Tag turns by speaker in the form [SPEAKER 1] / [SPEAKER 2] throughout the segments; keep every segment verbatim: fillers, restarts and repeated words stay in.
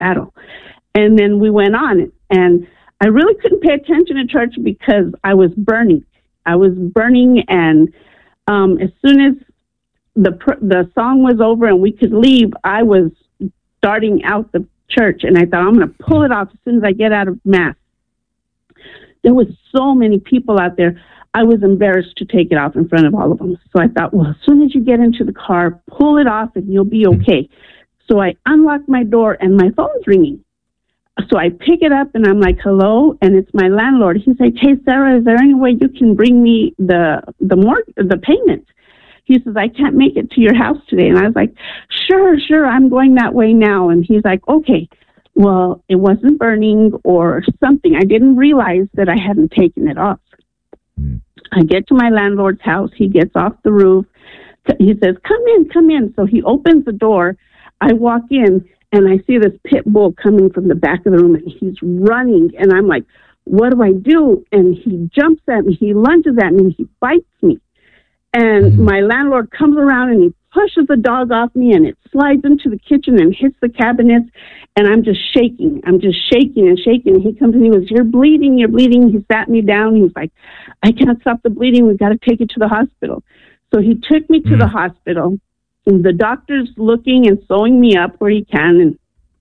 [SPEAKER 1] battle. And then we went on, and I really couldn't pay attention to church because I was burning. I was burning, and um, as soon as the the song was over and we could leave, I was starting out the church, and I thought, I'm going to pull it off as soon as I get out of Mass. There was so many people out there. I was embarrassed to take it off in front of all of them. So I thought, well, as soon as you get into the car, pull it off and you'll be okay. So I unlocked my door and my phone's ringing. So I pick it up and I'm like, hello, and it's my landlord. He's like, hey, Sarah, is there any way you can bring me the the mort- the payment? He says, I can't make it to your house today. And I was like, sure, sure, I'm going that way now. And he's like, okay. Well, it wasn't burning or something. I didn't realize that I hadn't taken it off. Mm. I get to my landlord's house. He gets off the roof. He says, come in, come in. So he opens the door. I walk in, and I see this pit bull coming from the back of the room, and he's running. And I'm like, what do I do? And he jumps at me. He lunges at me, and he bites me. And my landlord comes around, and he pushes the dog off me, and it slides into the kitchen and hits the cabinets. And I'm just shaking. I'm just shaking and shaking. And he comes and he goes, you're bleeding, you're bleeding. He sat me down. He's like, I can't stop the bleeding. We've got to take you to the hospital. So he took me to mm. the hospital. And the doctor's looking and sewing me up where he can. And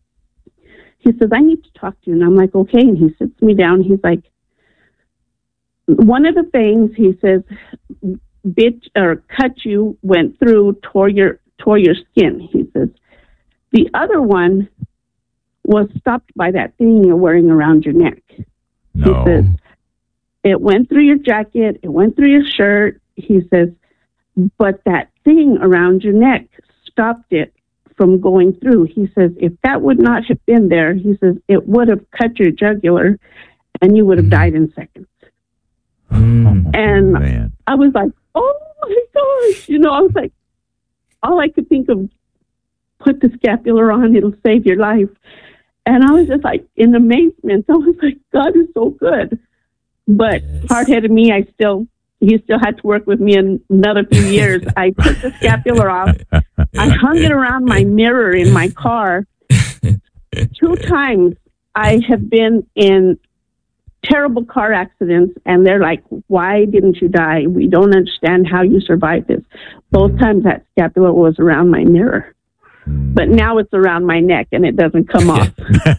[SPEAKER 1] he says, I need to talk to you. And I'm like, okay. And he sits me down. He's like, one of the things, he says, bit or cut you went through, tore your, tore your skin. He says, the other one was stopped by that thing you're wearing around your neck.
[SPEAKER 2] No.
[SPEAKER 1] He says, it went through your jacket, it went through your shirt. He says, but that thing around your neck stopped it from going through. He says, if that would not have been there, he says, it would have cut your jugular and you would have died in seconds.
[SPEAKER 2] Mm,
[SPEAKER 1] and
[SPEAKER 2] man.
[SPEAKER 1] I was like, oh my gosh. You know, I was like, all I could think of, put the scapular on, it'll save your life. And I was just like in amazement. I was like, God is so good. But yes. Hard-headed me, I still, he still had to work with me in another few years. I took the scapular off. I hung it around my mirror in my car. Two times I have been in terrible car accidents, and they're like, why didn't you die? We don't understand how you survived this. Both times that scapular was around my mirror. But now it's around my neck and it doesn't come off.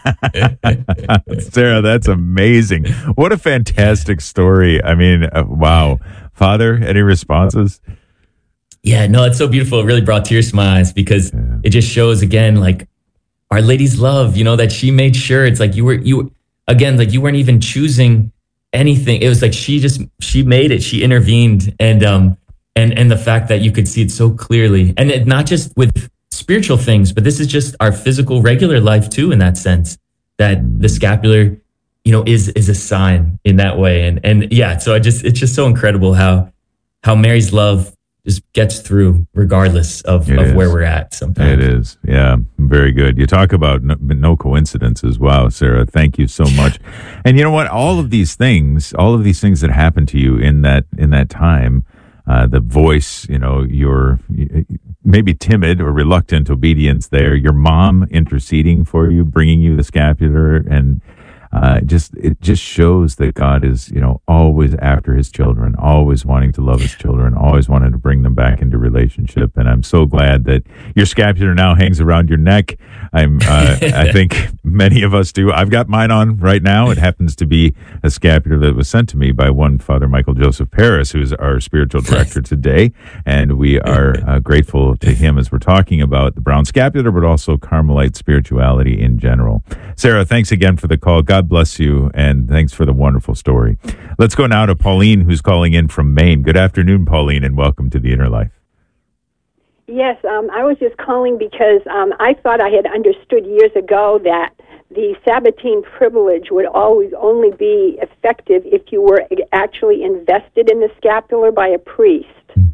[SPEAKER 2] Sarah, that's amazing. What a fantastic story. I mean, uh, wow. Father, any responses?
[SPEAKER 3] Yeah, no, it's so beautiful. It really brought tears to my eyes because yeah. it just shows again, like Our Lady's love, you know, that she made sure it's like you were, you again, like you weren't even choosing anything. It was like she just, she made it. She intervened. And, um, and, and the fact that you could see it so clearly, and it, not just with spiritual things, but this is just our physical, regular life too, in that sense, that the scapular, you know, is, is a sign in that way. And, and yeah, so I just, it's just so incredible how, how Mary's love just gets through regardless of, of where we're at sometimes.
[SPEAKER 2] It is. Yeah. Very good. You talk about no, no coincidences. Wow, Sarah, thank you so much. And you know what? All of these things, all of these things that happened to you in that, in that time, uh, the voice, you know, your maybe timid or reluctant obedience there, your mom interceding for you, bringing you the scapular, and uh, just it just shows that God is, you know, always after his children, always wanting to love his children, always wanting to bring them back into relationship. And I'm so glad that your scapular now hangs around your neck. I'm, uh, I think many of us do. I've got mine on right now. It happens to be a scapular that was sent to me by one Father Michael Joseph Paris, who's our spiritual director today. And we are uh, grateful to him as we're talking about the brown scapular, but also Carmelite spirituality in general. Sarah, thanks again for the call. God bless you, and thanks for the wonderful story. Let's go now to Pauline, who's calling in from Maine. Good afternoon, Pauline, and welcome to The Inner Life.
[SPEAKER 4] Yes, um, I was just calling because um, I thought I had understood years ago that the Sabbatine privilege would always only be effective if you were actually invested in the scapular by a priest.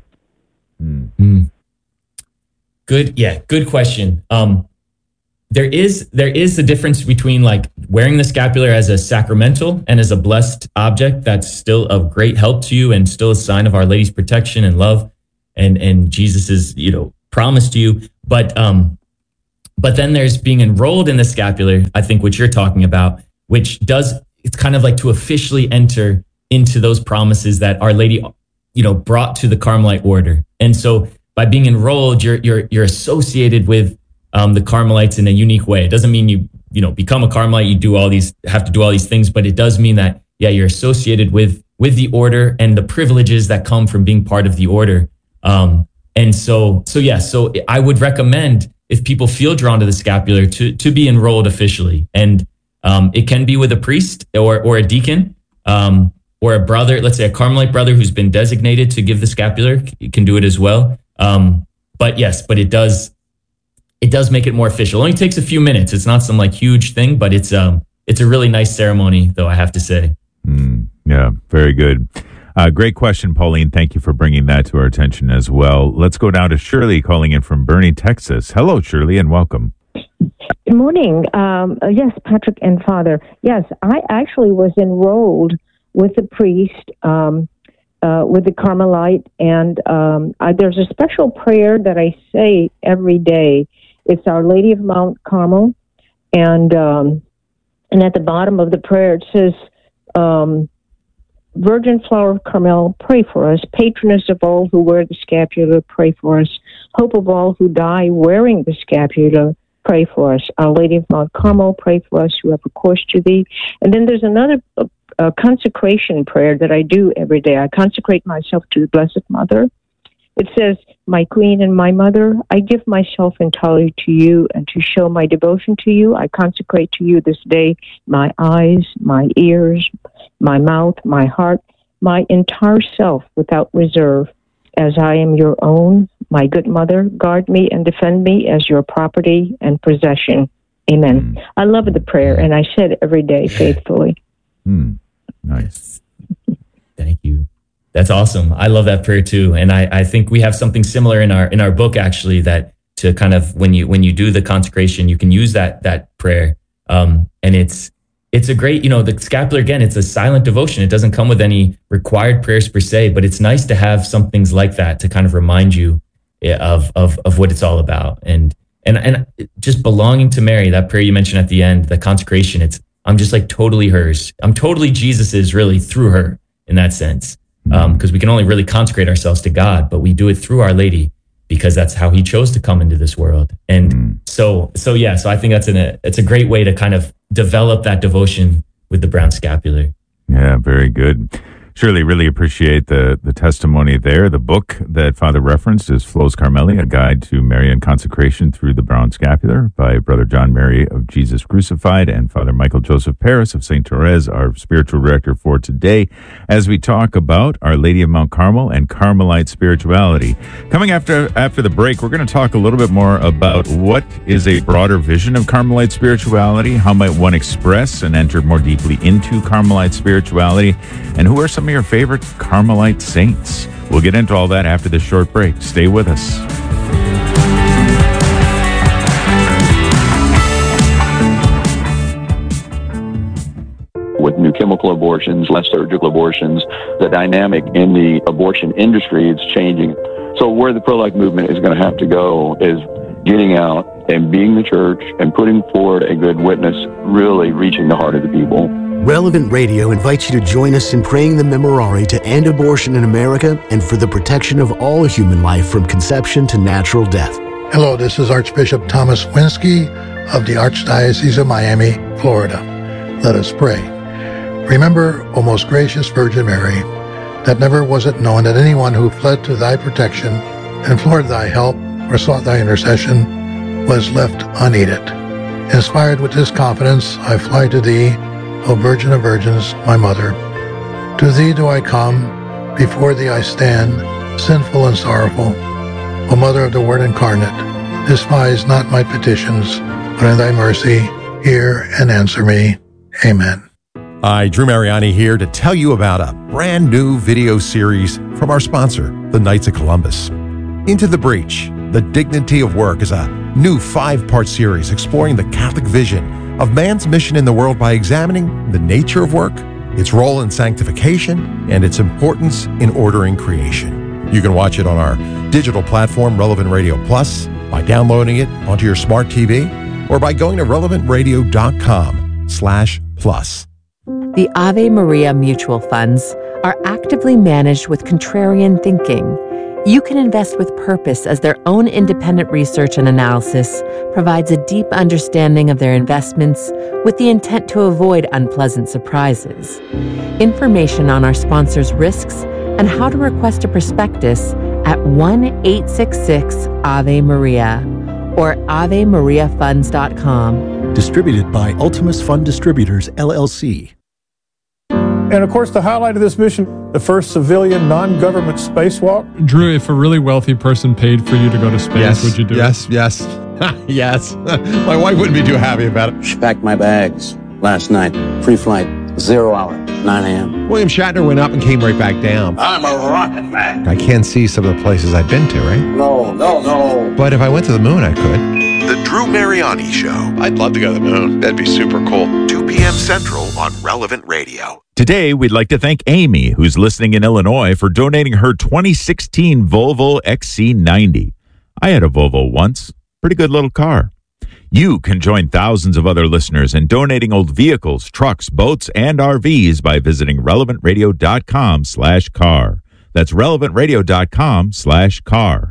[SPEAKER 3] Mm-hmm. Good, yeah, good question. Um, there is there is a difference between like wearing the scapular as a sacramental and as a blessed object that's still of great help to you and still a sign of Our Lady's protection and love and and Jesus's, you know, promise to you. But um, but then there's being enrolled in the scapular, I think what you're talking about, which does, it's kind of like to officially enter into those promises that Our Lady, you know, brought to the Carmelite order. And so by being enrolled, you're you're you're associated with um, the Carmelites in a unique way. It doesn't mean you, you know, become a Carmelite, you do all these, have to do all these things, but it does mean that, yeah, you're associated with with the order and the privileges that come from being part of the order. Um, and so, so yeah, so I would recommend, if people feel drawn to the scapular, to to be enrolled officially. And um, it can be with a priest or or a deacon, um, or a brother, let's say a Carmelite brother who's been designated to give the scapular, you can do it as well. Um, but yes, but it does, it does make it more official. It only takes a few minutes. It's not some like huge thing, but it's um, it's a really nice ceremony, though, I have to say.
[SPEAKER 2] Mm, yeah, very good. Uh, great question, Pauline. Thank you for bringing that to our attention as well. Let's go down to Shirley calling in from Boerne, Texas. Hello, Shirley, and welcome.
[SPEAKER 5] Good morning. Um, uh, yes, Patrick and Father. Yes, I actually was enrolled with the priest, um, uh, with the Carmelite, and um, I, there's a special prayer that I say every day. It's Our Lady of Mount Carmel, and um, and at the bottom of the prayer it says, um, Virgin Flower of Carmel, pray for us. Patroness of all who wear the scapular, pray for us. Hope of all who die wearing the scapular, pray for us. Our Lady of Mount Carmel, pray for us who have recourse to thee. And then there's another uh, uh, consecration prayer that I do every day. I consecrate myself to the Blessed Mother. It says, my Queen and my Mother, I give myself entirely to you, and to show my devotion to you, I consecrate to you this day my eyes, my ears, my mouth, my heart, my entire self without reserve. As I am your own, my good Mother, guard me and defend me as your property and possession. Amen. Mm. I love the prayer, and I say it every day faithfully.
[SPEAKER 2] Mm. Nice.
[SPEAKER 3] Thank you. That's awesome. I love that prayer too. And I, I think we have something similar in our in our book, actually, that to kind of when you when you do the consecration, you can use that that prayer. Um, and it's it's a great, you know, the scapular, again, it's a silent devotion. It doesn't come with any required prayers per se, but it's nice to have some things like that to kind of remind you of of of what it's all about. And and and just belonging to Mary, that prayer you mentioned at the end, the consecration, it's I'm just like totally hers. I'm totally Jesus's, really, through her in that sense. Because um, we can only really consecrate ourselves to God, but we do it through Our Lady because that's how He chose to come into this world. And mm. so, so yeah, so I think that's an, a it's a great way to kind of develop that devotion with the brown scapular.
[SPEAKER 2] Yeah, very good. Shirley, really appreciate the the testimony there. The book that Father referenced is Flos Carmeli, a guide to Marian consecration through the brown scapular, by Brother John Mary of Jesus Crucified and Father Michael Joseph Paris of Saint Therese, our spiritual director for today, as we talk about Our Lady of Mount Carmel and Carmelite spirituality. Coming after after the break, we're going to talk a little bit more about what is a broader vision of Carmelite spirituality, how might one express and enter more deeply into Carmelite spirituality, and who are some of your favorite Carmelite saints. We'll get into all that after this short break. Stay with us.
[SPEAKER 6] With new chemical abortions, less surgical abortions, the dynamic in the abortion industry is changing. So where the pro-life movement is going to have to go is getting out and being the church and putting forward a good witness, really reaching the heart of the people.
[SPEAKER 7] Relevant Radio invites you to join us in praying the Memorare to end abortion in America and for the protection of all human life from conception to natural death.
[SPEAKER 8] Hello, this is Archbishop Thomas Winsky of the Archdiocese of Miami, Florida. Let us pray. Remember, O most gracious Virgin Mary, that never was it known that anyone who fled to thy protection, implored thy help, or sought thy intercession was left unaided. Inspired with this confidence, I fly to thee, O Virgin of Virgins, my Mother. To thee do I come, before thee I stand, sinful and sorrowful. O Mother of the Word incarnate, despise not my petitions, but in thy mercy hear and answer me. Amen.
[SPEAKER 9] Hi, Drew Mariani here to tell you about a brand new video series from our sponsor, the Knights of Columbus. Into the Breach, The Dignity of Work is a new five-part series exploring the Catholic vision of man's mission in the world by examining the nature of work, its role in sanctification, and its importance in ordering creation. You can watch it on our digital platform, Relevant Radio Plus, by downloading it onto your smart T V or by going to relevant radio dot com slash plus.
[SPEAKER 10] The Ave Maria mutual funds are actively managed with contrarian thinking. You can invest with purpose as their own independent research and analysis provides a deep understanding of their investments with the intent to avoid unpleasant surprises. Information on our sponsors' risks and how to request a prospectus at one eight six six Ave Maria or ave maria funds dot com.
[SPEAKER 7] Distributed by Ultimus Fund Distributors, L L C.
[SPEAKER 11] And of course, the highlight of this mission, the first civilian non-government spacewalk.
[SPEAKER 12] Drew, if a really wealthy person paid for you to go to space,
[SPEAKER 9] Yes,
[SPEAKER 12] would you do
[SPEAKER 9] yes,
[SPEAKER 12] it?
[SPEAKER 9] yes, yes. My wife wouldn't be too happy about it.
[SPEAKER 13] She packed my bags last night. Pre-flight, zero hour, nine a.m.
[SPEAKER 9] William Shatner went up and came right back down.
[SPEAKER 13] I'm a rocket man.
[SPEAKER 9] I can't see some of the places I've been to, right?
[SPEAKER 13] No, no, no.
[SPEAKER 9] But if I went to the moon, I could.
[SPEAKER 14] The Drew Mariani Show.
[SPEAKER 9] I'd love to go to the moon. That'd be super cool.
[SPEAKER 14] two p.m. Central on Relevant Radio.
[SPEAKER 2] Today, we'd like to thank Amy, who's listening in Illinois, for donating her twenty sixteen Volvo X C ninety. I had a Volvo once. Pretty good little car. You can join thousands of other listeners in donating old vehicles, trucks, boats, and R Vs by visiting relevant radio dot com slash car. That's relevant radio dot com slash car.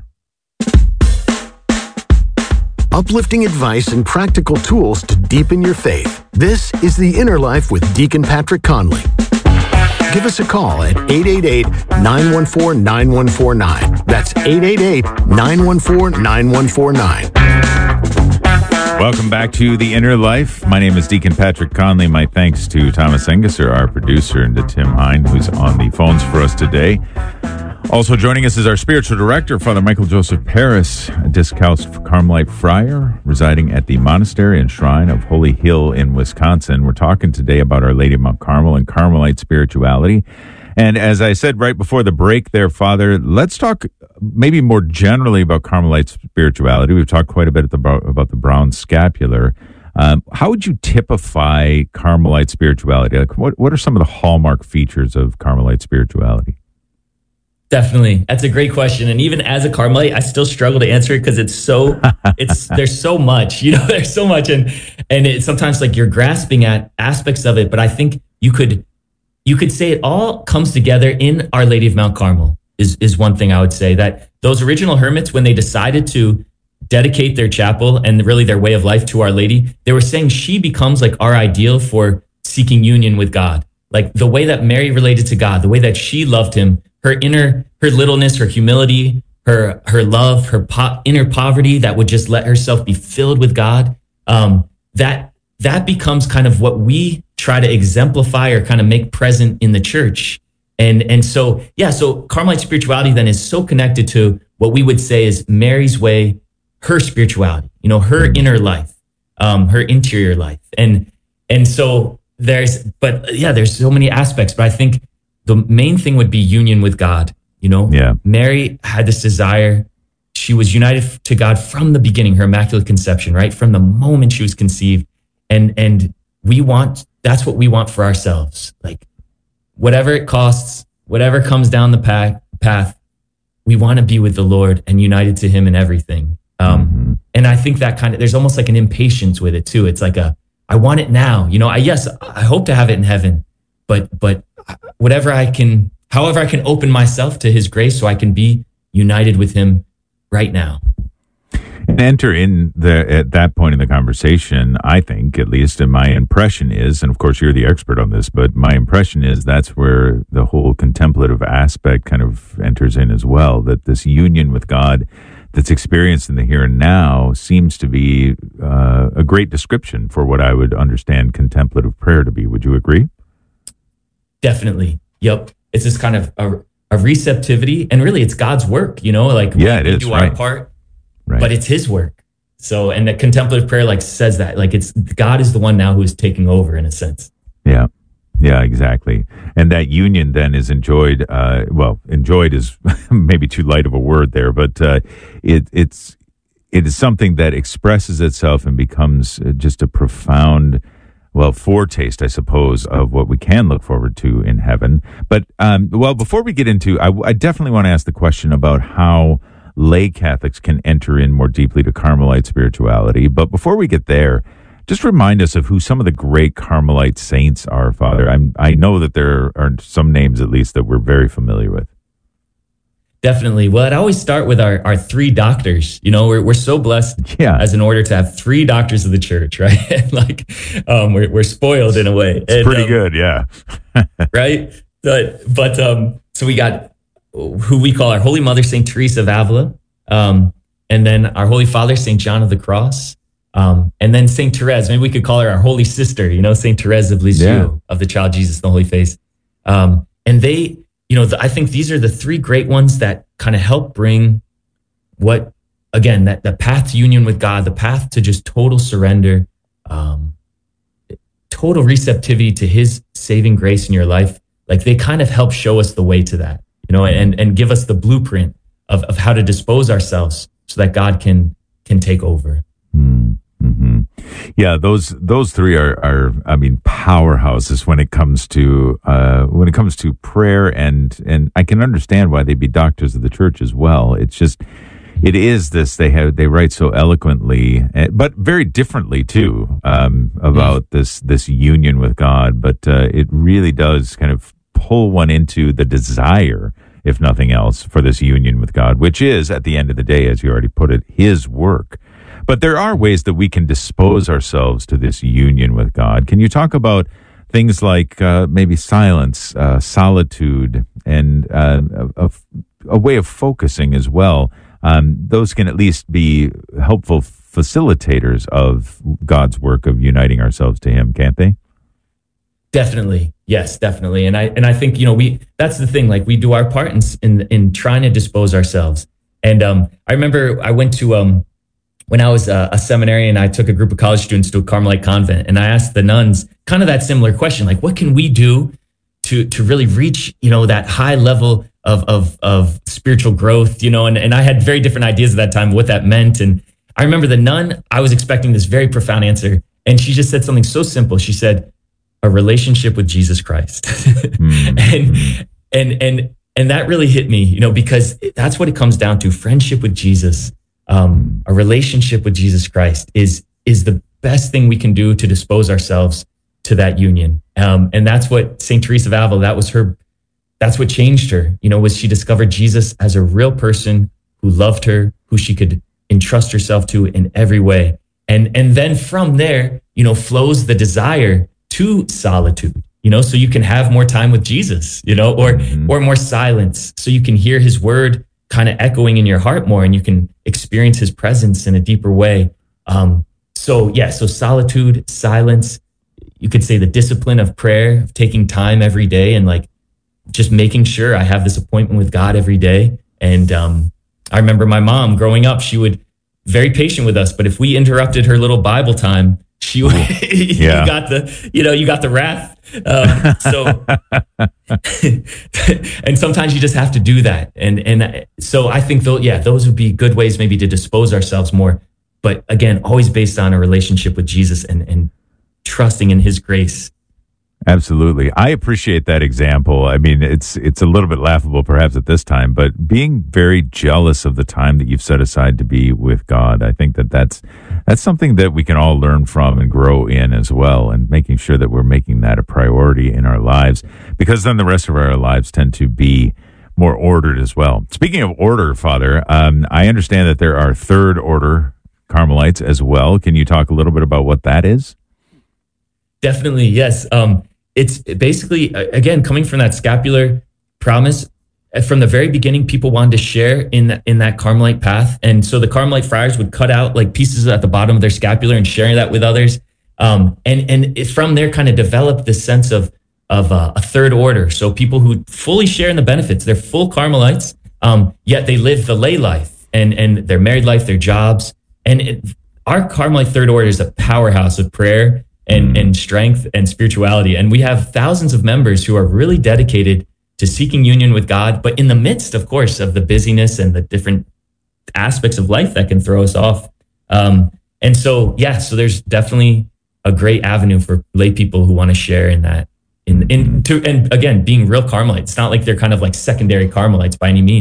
[SPEAKER 7] Uplifting advice and practical tools to deepen your faith. This is The Inner Life with Deacon Patrick Conley. Give us a call at eight eight eight, nine one four, nine one four nine. That's eight eight eight, nine one four, nine one four nine.
[SPEAKER 2] Welcome back to The Inner Life. My name is Deacon Patrick Conley. My thanks to Thomas Engesser, our producer, and to Tim Hine, who's on the phones for us today. Also joining us is our spiritual director, Father Michael Joseph Paris, a Discalced Carmelite friar residing at the Monastery and Shrine of Holy Hill in Wisconsin. We're talking today about Our Lady of Mount Carmel and Carmelite spirituality. And as I said right before the break there, Father, let's talk maybe more generally about Carmelite spirituality. We've talked quite a bit about, about the brown scapular. Um, how would you typify Carmelite spirituality? Like, what, what are some of the hallmark features of Carmelite spirituality?
[SPEAKER 3] Definitely. That's a great question. And even as a Carmelite, I still struggle to answer it because it's so, it's, there's so much, you know, there's so much. And, and it's sometimes like you're grasping at aspects of it, but I think you could, you could say it all comes together in Our Lady of Mount Carmel is, is one thing I would say, that those original hermits, when they decided to dedicate their chapel and really their way of life to Our Lady, they were saying she becomes like our ideal for seeking union with God. Like the way that Mary related to God, the way that she loved him, her inner, her littleness, her humility, her her love, her po- inner poverty that would just let herself be filled with God. Um, that that becomes kind of what we try to exemplify or kind of make present in the church. And and so yeah, so Carmelite spirituality then is so connected to what we would say is Mary's way, her spirituality. You know, her inner life, um, her interior life, and and so there's, but yeah, there's so many aspects. But I think the main thing would be union with God. You know,
[SPEAKER 2] yeah.
[SPEAKER 3] Mary had this desire. She was united to God from the beginning, her immaculate conception, right? From the moment she was conceived. And, and we want, that's what we want for ourselves. Like whatever it costs, whatever comes down the path, path, we want to be with the Lord and united to him in everything. Um, mm-hmm. And I think that kind of, there's almost like an impatience with it too. It's like a, I want it now, you know, I, yes, I hope to have it in heaven, but, but whatever I can, however I can open myself to his grace so I can be united with him right now.
[SPEAKER 2] And enter in the at that point in the conversation, I think, at least, and my impression is, and of course you're the expert on this, but my impression is that's where the whole contemplative aspect kind of enters in as well, that this union with God that's experienced in the here and now seems to be uh, a great description for what I would understand contemplative prayer to be. Would you agree?
[SPEAKER 3] Definitely. Yep. It's this kind of a, a receptivity, and really it's God's work, you know, like
[SPEAKER 2] yeah,
[SPEAKER 3] we,
[SPEAKER 2] it
[SPEAKER 3] we
[SPEAKER 2] is,
[SPEAKER 3] do
[SPEAKER 2] right.
[SPEAKER 3] our part,
[SPEAKER 2] right.
[SPEAKER 3] but it's his work. So, and the contemplative prayer like says that, like it's God is the one now who is taking over in a sense.
[SPEAKER 2] Yeah. Yeah, exactly. And that union then is enjoyed, uh, well, enjoyed is maybe too light of a word there, but uh, it, it's, it is something that expresses itself and becomes just a profound, well, foretaste, I suppose, of what we can look forward to in heaven. But, um, well, before we get into, I, I definitely want to ask the question about how lay Catholics can enter in more deeply to Carmelite spirituality. But before we get there, just remind us of who some of the great Carmelite saints are, Father. I'm, I know that there are some names, at least, that we're very familiar with.
[SPEAKER 3] Definitely. Well, I'd always start with our, our three doctors. You know, we're we're so blessed
[SPEAKER 2] yeah.
[SPEAKER 3] as an order to have three doctors of the church, right? like, um, we're we're spoiled in a way.
[SPEAKER 2] It's
[SPEAKER 3] and,
[SPEAKER 2] pretty
[SPEAKER 3] um,
[SPEAKER 2] good, yeah.
[SPEAKER 3] right? But, but um, so we got who we call our Holy Mother, Saint Teresa of Avila, um, and then our Holy Father, Saint John of the Cross, um, and then Saint Therese. Maybe we could call her our Holy Sister, you know, Saint Therese of Lisieux, yeah. of the Child Jesus and the Holy Face. Um, and they... You know, the, I think these are the three great ones that kind of help bring what, again, that the path to union with God, the path to just total surrender, um, total receptivity to His saving grace in your life. Like they kind of help show us the way to that, you know, and and give us the blueprint of of how to dispose ourselves so that God can can take over.
[SPEAKER 2] Mm-hmm. Yeah, those those three are, are I mean powerhouses when it comes to uh, when it comes to prayer, and and I can understand why they'd be doctors of the church as well. It's just it is this they have they write so eloquently, but very differently too, um, about yes. this this union with God. But uh, it really does kind of pull one into the desire, if nothing else, for this union with God, which is at the end of the day, as you already put it, His work. But there are ways that we can dispose ourselves to this union with God. Can you talk about things like uh, maybe silence, uh, solitude, and uh, a, a way of focusing as well? Um, those can at least be helpful facilitators of God's work of uniting ourselves to Him, can't they?
[SPEAKER 3] Definitely. Yes, definitely. And I and I think, you know, we that's the thing, like we do our part in in, in trying to dispose ourselves. And um, I remember I went to... Um, When I was a, a seminarian, I took a group of college students to a Carmelite convent, and I asked the nuns kind of that similar question, like, what can we do to to really reach, you know, that high level of of of spiritual growth, you know? And, and I had very different ideas at that time what that meant. And I remember the nun, I was expecting this very profound answer, and she just said something so simple. She said, a relationship with Jesus Christ. mm-hmm. And and and and that really hit me, you know, because that's what it comes down to, friendship with Jesus. Um, a relationship with Jesus Christ is is the best thing we can do to dispose ourselves to that union. Um, and that's what Saint Teresa of Avila, that was her, that's what changed her, you know, was she discovered Jesus as a real person who loved her, who she could entrust herself to in every way. And, and then from there, you know, flows the desire to solitude, you know, so you can have more time with Jesus, you know, or, mm-hmm. or more silence so you can hear His word kind of echoing in your heart more, and you can experience His presence in a deeper way. Um, so yeah, so solitude, silence, you could say the discipline of prayer, of taking time every day and like just making sure I have this appointment with God every day. And um, I remember my mom growing up, she would very patient with us, but if we interrupted her little Bible time, she would, yeah. you got the, you know, you got the wrath. Um, so, and sometimes you just have to do that. And, and so I think though, yeah, those would be good ways maybe to dispose ourselves more. But again, always based on a relationship with Jesus and, and trusting in His grace.
[SPEAKER 2] Absolutely. I appreciate that example. I mean, it's it's a little bit laughable perhaps at this time, but being very jealous of the time that you've set aside to be with God, I think that that's, that's something that we can all learn from and grow in as well, and making sure that we're making that a priority in our lives, because then the rest of our lives tend to be more ordered as well. Speaking of order, Father, um, I understand that there are third order Carmelites as well. Can you talk a little bit about what that is?
[SPEAKER 3] Definitely, yes. Um, it's basically, again, coming from that scapular promise, from the very beginning, people wanted to share in that, in that Carmelite path. And so the Carmelite friars would cut out like pieces at the bottom of their scapular and sharing that with others. Um, and and it, from there kind of developed this sense of, of uh, a third order. So people who fully share in the benefits, they're full Carmelites, um, yet they live the lay life and, and their married life, their jobs. And it, our Carmelite third order is a powerhouse of prayer and, and strength and spirituality. And we have thousands of members who are really dedicated to seeking union with God, but in the midst, of course, of the busyness and the different aspects of life that can throw us off. Um, and so, yeah, so there's definitely a great avenue for lay people who want to share in that. In, in to, and again, being real Carmelites. It's not like they're kind of like secondary Carmelites by any means.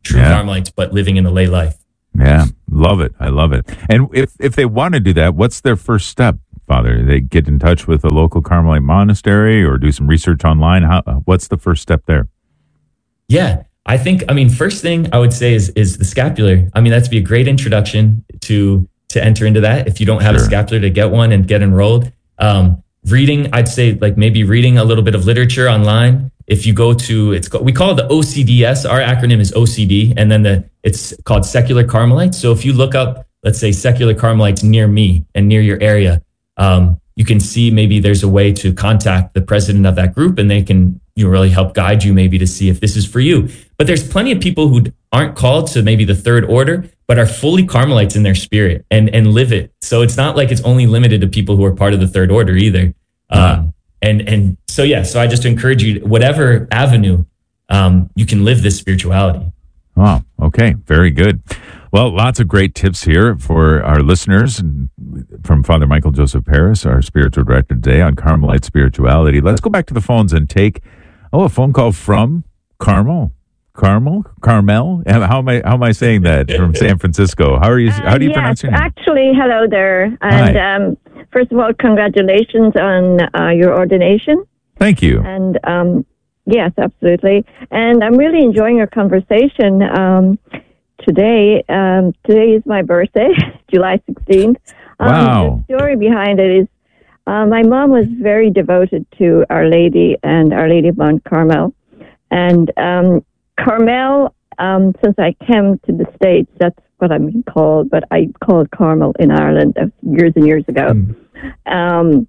[SPEAKER 3] true
[SPEAKER 2] Yeah.
[SPEAKER 3] Carmelites, but living in the lay life.
[SPEAKER 2] Yeah, love it. I love it. And if if they want to do that, what's their first step, Father? They get in touch with a local Carmelite monastery or do some research online. How? What's the first step there?
[SPEAKER 3] Yeah, I think, I mean, first thing I would say is is the scapular. I mean, that'd be a great introduction to to enter into that. If you don't have
[SPEAKER 2] Sure.
[SPEAKER 3] a scapular, to get one and get enrolled. Um, reading, I'd say like maybe reading a little bit of literature online. If you go to, it's called, we call it the O C D S. Our acronym is O C D, and then the it's called Secular Carmelites. So if you look up, let's say, Secular Carmelites near me and near your area, um, you can see maybe there's a way to contact the president of that group, and they can you know, really help guide you maybe to see if this is for you. But there's plenty of people who aren't called to maybe the third order, but are fully Carmelites in their spirit and and live it. So it's not like it's only limited to people who are part of the third order either.
[SPEAKER 2] Uh-huh.
[SPEAKER 3] Um, and and so yeah, so I just encourage you, whatever avenue, um, you can live this spirituality.
[SPEAKER 2] Wow. Okay. Very good. Well, lots of great tips here for our listeners from Father Michael Joseph Parris, our spiritual director today on Carmelite spirituality. Let's go back to the phones and take oh a phone call from Carmel. Carmel, Carmel. How am I? How am I saying that? From San Francisco. How are you? How do you
[SPEAKER 15] Uh,
[SPEAKER 2] pronounce
[SPEAKER 15] yes,
[SPEAKER 2] your name?
[SPEAKER 15] Actually, hello there. And um, first of all, congratulations on uh, your ordination.
[SPEAKER 2] Thank you.
[SPEAKER 15] And um, yes, absolutely. And I'm really enjoying our conversation um, today. Um, today is my birthday, July sixteenth. Um,
[SPEAKER 2] Wow.
[SPEAKER 15] The story behind it is uh, my mom was very devoted to Our Lady and Our Lady of Mount Carmel. And um, Carmel, um, since I came to the States, that's what I'm being called, but I called Carmel in Ireland uh, years and years ago. Mm. Um,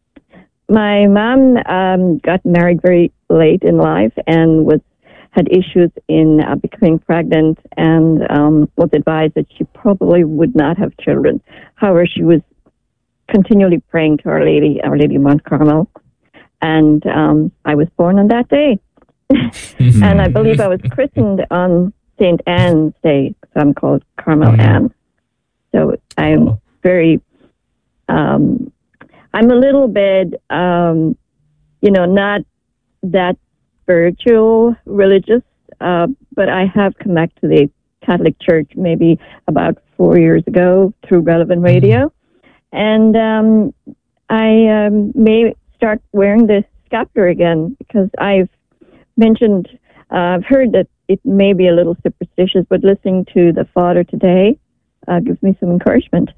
[SPEAKER 15] my mom um, got married very late in life and was had issues in uh, becoming pregnant and um, was advised that she probably would not have children. However, she was continually praying to Our Lady, Our Lady of Mount Carmel, and um, I was born on that day. And I believe I was christened on Saint Anne's Day, so I'm called Carmel mm-hmm. Anne. So I'm very, um, I'm a little bit, um, you know, not that spiritual, religious, uh, but I have come back to the Catholic Church maybe about four years ago through Relevant Radio. Mm-hmm. And um, I um, may start wearing the scapular again because I've mentioned, uh, I've heard that it may be a little superstitious, but listening to the Father today uh, gives me some encouragement.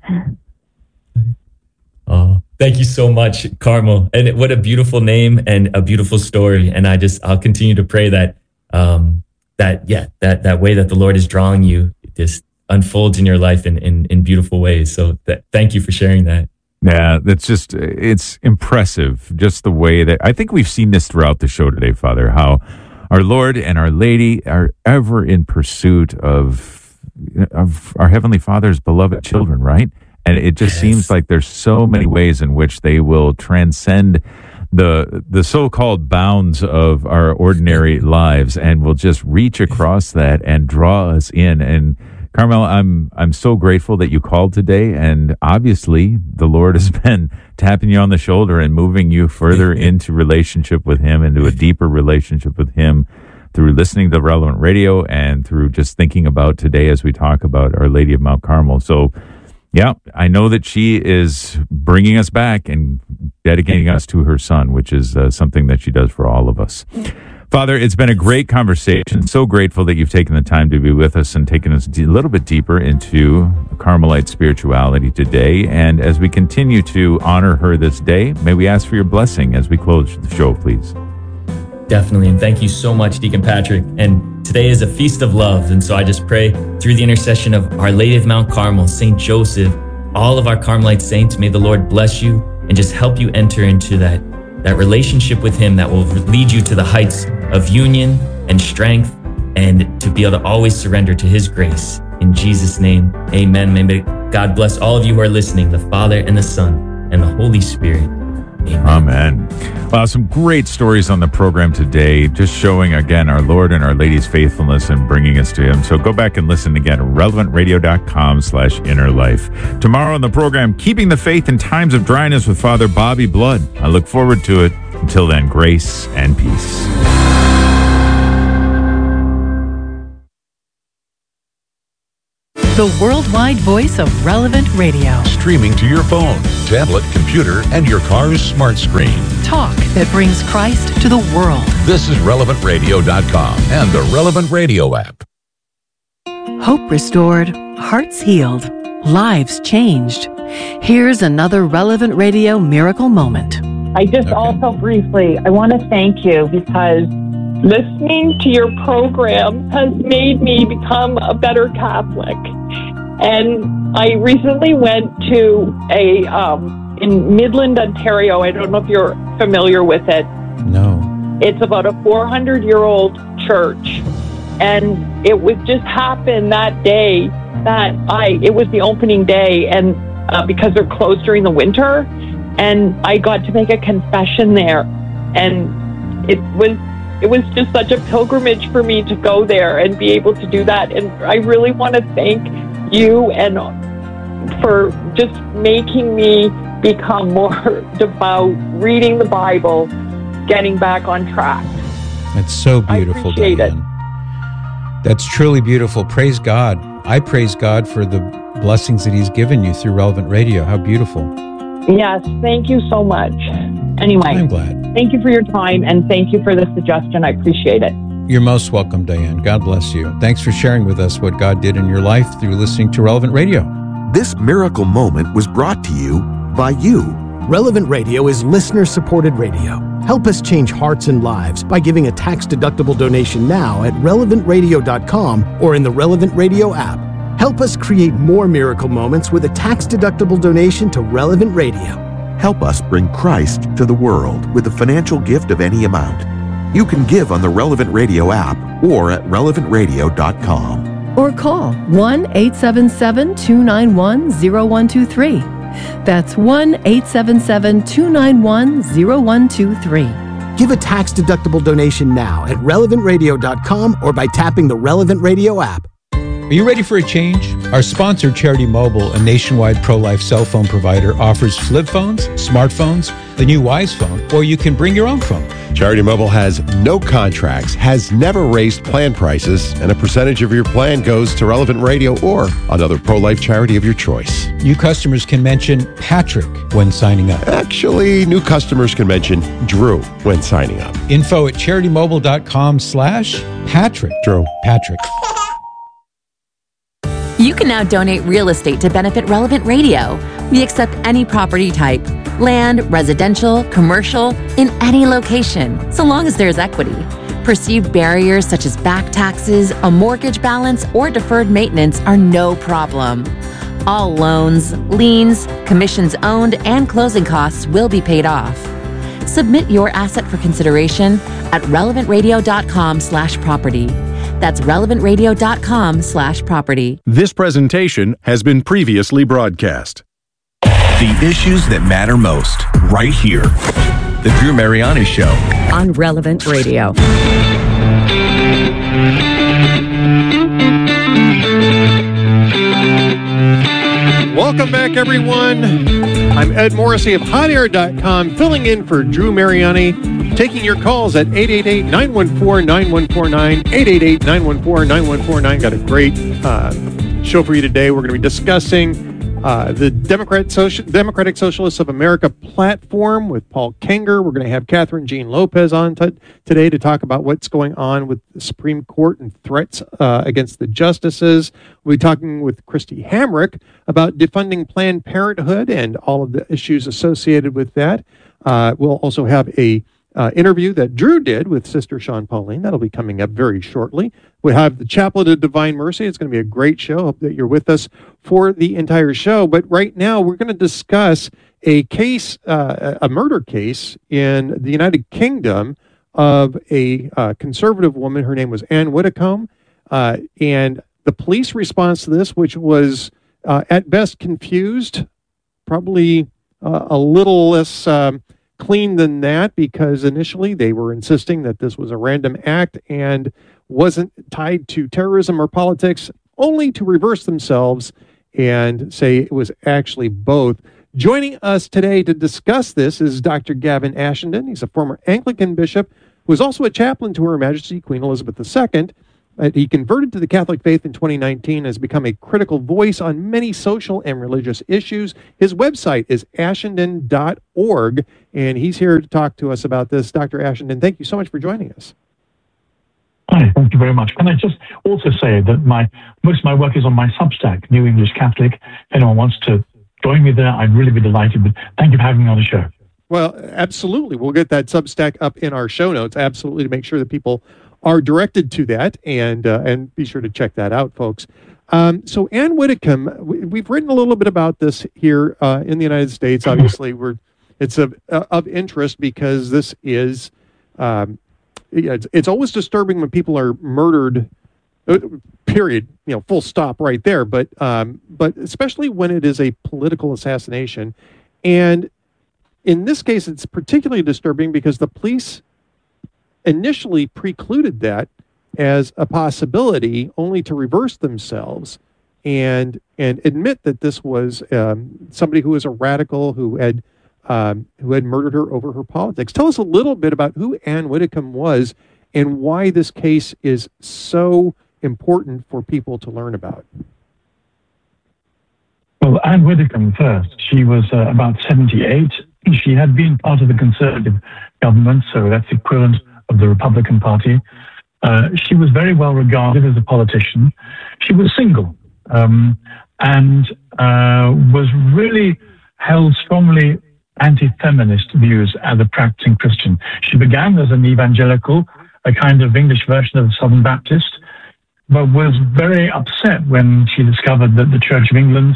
[SPEAKER 3] Oh, thank you so much, Carmel. And what a beautiful name and a beautiful story. And I just, I'll continue to pray that, um, that, yeah, that, that way that the Lord is drawing you just unfolds in your life in, in, in beautiful ways. So that, thank you for sharing that.
[SPEAKER 2] Yeah, that's just, it's impressive, just the way that, I think we've seen this throughout the show today, Father, how our Lord and Our Lady are ever in pursuit of, of our Heavenly Father's beloved children, right? And it just yes. seems like there's so many ways in which they will transcend the the so-called bounds of our ordinary lives and will just reach across that and draw us in. And Carmel, I'm I'm so grateful that you called today, and obviously the Lord has been tapping you on the shoulder and moving you further into relationship with Him, into a deeper relationship with Him through listening to Relevant Radio and through just thinking about today as we talk about Our Lady of Mount Carmel. So, yeah, I know that she is bringing us back and dedicating us to her Son, which is uh, something that she does for all of us. Father, it's been a great conversation. So grateful that you've taken the time to be with us and taken us a little bit deeper into Carmelite spirituality today. And as we continue to honor her this day, may we ask for your blessing as we close the show, please.
[SPEAKER 3] Definitely. And thank you so much, Deacon Patrick. And today is a feast of love. And so I just pray through the intercession of Our Lady of Mount Carmel, Saint Joseph, all of our Carmelite saints, may the Lord bless you and just help you enter into that that relationship with Him that will lead you to the heights of union and strength and to be able to always surrender to His grace. In Jesus' name, amen. May God bless all of you who are listening, the Father and the Son and the Holy Spirit. Amen.
[SPEAKER 2] Amen. Wow, some great stories on the program today, just showing again our Lord and Our Lady's faithfulness and bringing us to Him. So go back and listen again at relevant radio dot com slash inner life. Tomorrow on the program, Keeping the Faith in Times of Dryness with Father Bobby Blood. I look forward to it. Until then, grace and peace.
[SPEAKER 16] the worldwide voice of Relevant Radio.
[SPEAKER 17] Streaming to your phone, tablet, computer, and your car's smart screen.
[SPEAKER 16] Talk that brings Christ to the world.
[SPEAKER 17] This is relevant radio dot com and the Relevant Radio app.
[SPEAKER 16] Hope restored, hearts healed, lives changed. Here's another Relevant Radio miracle moment.
[SPEAKER 18] I just okay. also briefly, I want to thank you because listening to your program has made me become a better Catholic. And I recently went to a, um, in Midland, Ontario, I don't know if you're familiar with it.
[SPEAKER 19] No.
[SPEAKER 18] It's about a four hundred year old church. And it would just happen that day that I, it was the opening day, and uh, because they're closed during the winter, and I got to make a confession there. And it was, it was just such a pilgrimage for me to go there and be able to do that. And I really want to thank you and for just making me become more devout, reading the Bible, getting back on track.
[SPEAKER 19] That's so beautiful,
[SPEAKER 18] I appreciate
[SPEAKER 19] Diane. It. That's truly beautiful. Praise God. I praise God for the blessings that He's given you through Relevant Radio. How beautiful.
[SPEAKER 18] Yes, thank you so much. Anyway,
[SPEAKER 19] I'm glad.
[SPEAKER 18] Thank you for your time, and thank you for the suggestion. I appreciate it.
[SPEAKER 19] You're most welcome, Diane. God bless you. Thanks for sharing with us what God did in your life through listening to Relevant Radio.
[SPEAKER 14] This miracle moment was brought to you by you.
[SPEAKER 7] Relevant Radio is listener-supported radio. Help us change hearts and lives by giving a tax-deductible donation now at relevant radio dot com or in the Relevant Radio app. Help us create more miracle moments with a tax-deductible donation to Relevant Radio.
[SPEAKER 14] Help us bring Christ to the world with a financial gift of any amount. You can give on the Relevant Radio app or at relevant radio dot com.
[SPEAKER 16] Or call one eight seven seven, two nine one, zero one two three. That's one eight seven seven, two nine one, zero one two three.
[SPEAKER 7] Give a tax-deductible donation now at relevant radio dot com or by tapping the Relevant Radio app.
[SPEAKER 19] Are you ready for a change? Our sponsor, Charity Mobile, a nationwide pro-life cell phone provider, offers flip phones, smartphones, the new Wise phone, or you can bring your own phone.
[SPEAKER 9] Charity Mobile has no contracts, has never raised plan prices, and a percentage of your plan goes to Relevant Radio or another pro-life charity of your choice.
[SPEAKER 19] New customers can mention Patrick when signing up.
[SPEAKER 9] Actually, new customers can mention Drew when signing up.
[SPEAKER 19] Info at charity mobile dot com slash Patrick.
[SPEAKER 9] Drew.
[SPEAKER 19] Patrick.
[SPEAKER 10] You can now donate real estate to benefit Relevant Radio. We accept any property type, land, residential, commercial, in any location, so long as there's equity. Perceived barriers such as back taxes, a mortgage balance, or deferred maintenance are no problem. All loans, liens, commissions owned, and closing costs will be paid off. Submit your asset for consideration at relevant radio dot com slash property. That's relevant radio dot com slash property.
[SPEAKER 20] This presentation has been previously broadcast.
[SPEAKER 14] The issues that matter most, right here. The Drew Mariani Show.
[SPEAKER 16] On Relevant Radio.
[SPEAKER 11] Welcome back, everyone. I'm Ed Morrissey of hot air dot com, filling in for Drew Mariani, taking your calls at eight eight eight, nine one four, nine one four nine, eight eight eight, nine one four, nine one four nine. Got a great uh, show for you today. We're going to be discussing uh, the Democrat Social, Democratic Socialists of America platform with Paul Kenger. We're going to have Catherine Jean Lopez on t- today to talk about what's going on with the Supreme Court and threats uh, against the justices. We'll be talking with Christy Hamrick about defunding Planned Parenthood and all of the issues associated with that. Uh, we'll also have a uh, interview that Drew did with Sister Sean Pauline. That'll be coming up very shortly. We have the Chaplet of Divine Mercy. It's going to be a great show. Hope that you're with us for the entire show. But right now, we're going to discuss a case, uh, a murder case in the United Kingdom of a uh, conservative woman. Her name was Anne Widdecombe. Uh, and the police response to this, which was uh, at best confused, probably uh, a little less um, clean than that, because initially they were insisting that this was a random act and wasn't tied to terrorism or politics, only to reverse themselves and say it was actually both. Joining us today to discuss this is Doctor Gavin Ashenden. He's a former Anglican bishop who was also a chaplain to Her Majesty Queen Elizabeth the Second. Uh, he converted to the Catholic faith in twenty nineteen and has become a critical voice on many social and religious issues. His website is ashenden dot org, and he's here to talk to us about this. Doctor Ashenden, thank you so much for joining us.
[SPEAKER 21] Hi, thank you very much. Can I just also say that my most of my work is on my Substack, New English Catholic. If anyone wants to join me there, I'd really be delighted. But thank you for having me on the show.
[SPEAKER 11] Well, absolutely. We'll get that Substack up in our show notes, absolutely, to make sure that people are directed to that, and uh, and be sure to check that out, folks. Um, so Ann Widdecombe, we, we've written a little bit about this here uh, in the United States. Obviously, we're it's of of interest because this is um, it's, it's always disturbing when people are murdered. Uh, period. You know, full stop right there. But um, but especially when it is a political assassination, and in this case, it's particularly disturbing because the police initially precluded that as a possibility, only to reverse themselves and and admit that this was um, somebody who was a radical who had um, who had murdered her over her politics. Tell us a little bit about who Ann Widdecombe was and why this case is so important for people to learn about.
[SPEAKER 21] Well, Ann Widdecombe first. She was uh, about seventy-eight. She had been part of the Conservative government, so that's equivalent of the Republican Party. Uh, she was very well regarded as a politician. She was single um, and uh, was really held strongly anti-feminist views as a practicing Christian. She began as an evangelical, a kind of English version of the Southern Baptist, but was very upset when she discovered that the Church of England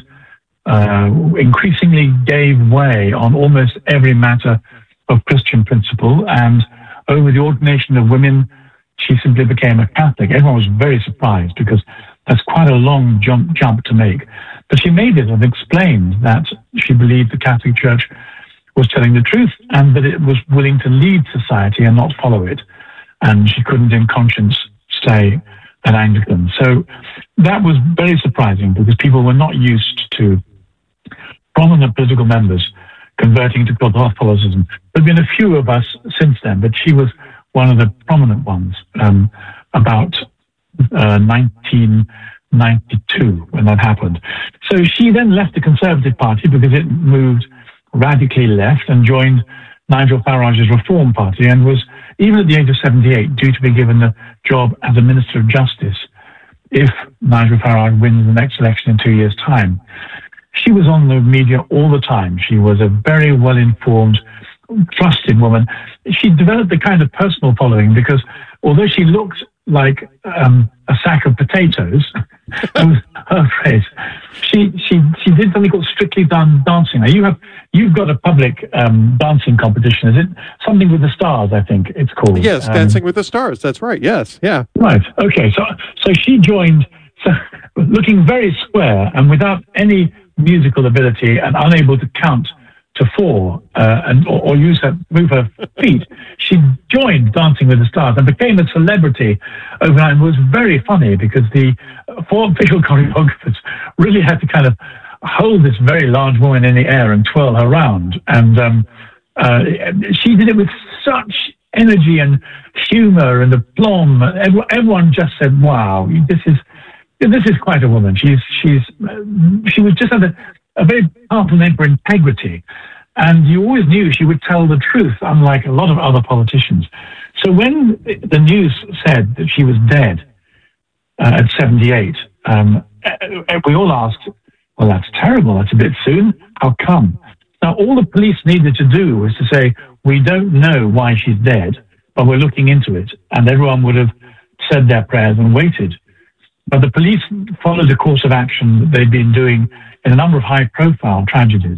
[SPEAKER 21] uh, increasingly gave way on almost every matter of Christian principle, and over the ordination of women, she simply became a Catholic. Everyone was very surprised because that's quite a long jump, jump to make. But she made it and explained that she believed the Catholic Church was telling the truth and that it was willing to lead society and not follow it. And she couldn't in conscience stay an Anglican. So that was very surprising because people were not used to prominent political members converting to Catholicism. There have been a few of us since then, but she was one of the prominent ones um, about uh, nineteen ninety-two when that happened. So she then left the Conservative Party because it moved radically left and joined Nigel Farage's Reform Party and was, even at the age of seventy-eight, due to be given the job as a Minister of Justice if Nigel Farage wins the next election in two years' time. She was on the media all the time. She was a very well-informed, trusted woman. She developed the kind of personal following because although she looked like um, a sack of potatoes, that was her phrase, she, she, she did something called Strictly Done Dancing. Now, you have, you've got a public um, dancing competition. Is it Something with the Stars, I think it's called?
[SPEAKER 11] Yes, um, Dancing with the Stars. That's right. Yes, yeah.
[SPEAKER 21] Right. Okay. So, so she joined, so, looking very square and without any musical ability and unable to count to four uh, and or, or use her move her feet. She joined Dancing with the Stars and became a celebrity overnight. And was very funny because the uh, four official choreographers really had to kind of hold this very large woman in the air and twirl her around. And um, uh, she did it with such energy and humor and aplomb. Everyone, everyone just said, "Wow, this is." This is quite a woman. She's she's she was just had a, a very powerful name for integrity, and you always knew she would tell the truth, unlike a lot of other politicians. So when the news said that she was dead uh, at seventy-eight, um, we all asked, "Well, that's terrible. That's a bit soon. How come?" Now, all the police needed to do was to say, "We don't know why she's dead, but we're looking into it," and everyone would have said their prayers and waited. But the police followed a course of action that they'd been doing in a number of high-profile tragedies